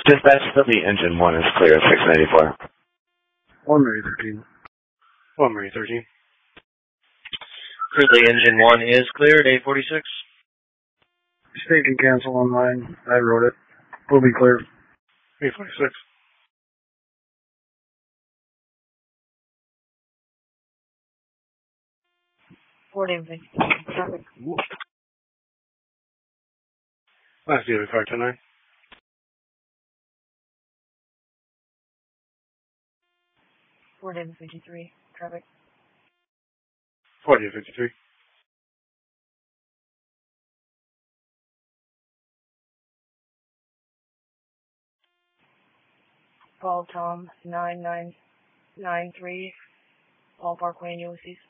Dispatch for the engine 1 is clear at 694. 1 Mary 13. 1 Mary 13. For the engine 1 is clear at 846. State can cancel online. I wrote it. We'll be clear. 846. Traffic. Last DOT 529. 40-53. Traffic. 40-53. Paul Tom 9993. Paul Parkway in Ulysses.